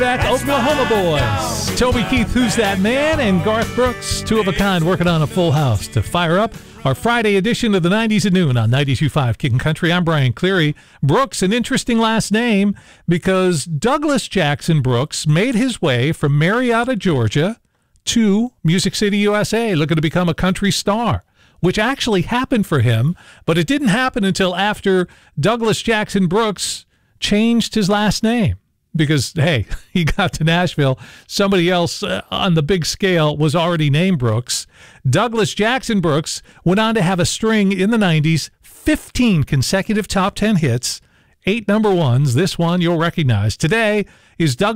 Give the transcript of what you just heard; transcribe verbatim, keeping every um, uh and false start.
Back Oklahoma Boys. Toby Keith, Who's That Man? And Garth Brooks, two of a kind, working on a full house to fire up our Friday edition of the nineties at noon on ninety-two point five Kickin' Country. I'm Brian Cleary. Brooks, an interesting last name because Douglas Jackson Brooks made his way from Marietta, Georgia to Music City, U S A, looking to become a country star, which actually happened for him, but it didn't happen until after Douglas Jackson Brooks changed his last name. Because, hey, he got to Nashville. Somebody else uh, on the big scale was already named Brooks. Douglas Jackson Brooks went on to have a string in the nineties, fifteen consecutive top ten hits, eight number ones. This one you'll recognize. Today is Douglas